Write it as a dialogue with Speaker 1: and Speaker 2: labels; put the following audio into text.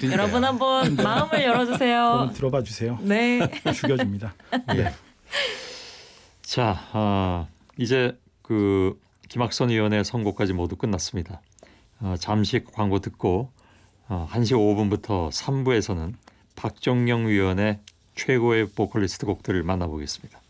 Speaker 1: 여러분 한번 마음을 열어주세요.
Speaker 2: 한번 들어봐 주세요.
Speaker 1: 네.
Speaker 2: 죽여줍니다. 네.
Speaker 3: 자, 이제 그 김학선 의원의 선고까지 모두 끝났습니다. 잠시 광고 듣고 1시 5분부터 3부에서는 박정영 의원의 최고의 보컬리스트 곡들을 만나보겠습니다.